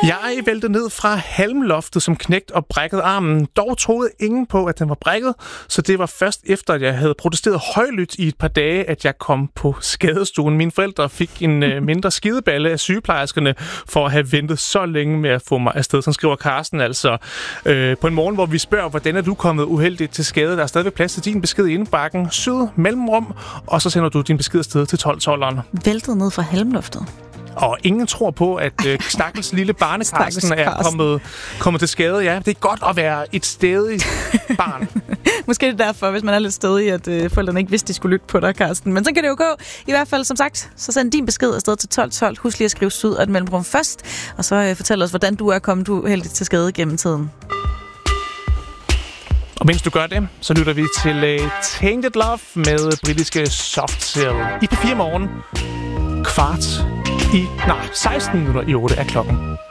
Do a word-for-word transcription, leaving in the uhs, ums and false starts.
Jeg væltede ned fra halmloftet som knægt og brækkede armen. Dog troede ingen på, at den var brækket, så det var først efter, at jeg havde protesteret højlydt i et par dage, at jeg kom på skadestuen. Mine forældre fik en øh, mindre skideballe af sygeplejerskerne for at have ventet så længe med at få mig afsted. Så skriver Carsten altså øh, på en morgen, hvor vi spørger, hvordan er du kommet uheldigt til skade? Der er stadigvæk plads til din besked i indbakken. Syd, mellemrum, og så sender du din besked afsted til tolv-tolveren. Væltet ned fra halmloftet. Og ingen tror på, at øh, stakkels lille barnekarsten er kommet, kommet til skade. Ja, det er godt at være et stædigt barn. Måske er det derfor, hvis man er lidt stedig, at øh, forældrene ikke vidste, de skulle lytte på dig, Carsten. Men så kan det jo gå. I hvert fald, som sagt, så send din besked afsted til tolv tolv. Husk lige at skrive Syd og et mellemrum først. Og så øh, fortæl os, hvordan du er kommet uheldigt til skade gennem tiden. Og mens du gør det, så lytter vi til uh, Tainted Love med britiske Soft Cell. I P fire morgen, kvart i, nej, seksten minutter i otte er klokken.